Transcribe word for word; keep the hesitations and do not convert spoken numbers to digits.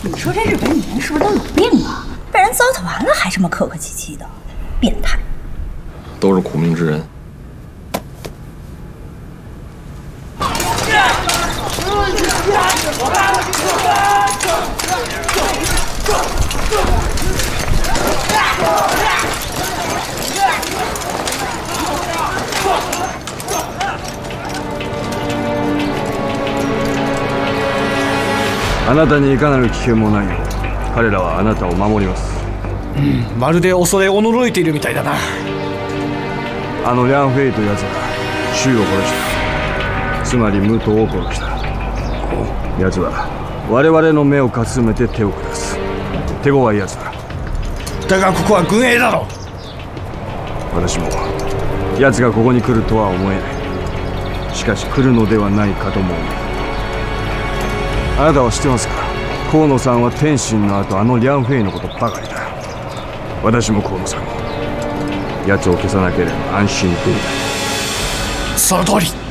你说这日本女人是不是都有病啊？被人糟蹋完了还这么客客气气的，变态！ 都是苦命之人。 あなたにいかなる危険もないよ。彼らはあなたを守ります。 うん、まるで恐れおのろいているみたいだな。 あのリャン・フェイという奴が周を殺した。つまり武藤を殺した。奴は我々の目をかすめて手を下す。手強い奴だ。 だがここは軍営だろ。 私も奴がここに来るとは思えない。しかし来るのではないかとも思う。あなたは知ってますか？河野さんは天心の後あのリャン・フェイのことばかりだ。私も河野さんも奴を消さなければ安心できない。 その通り。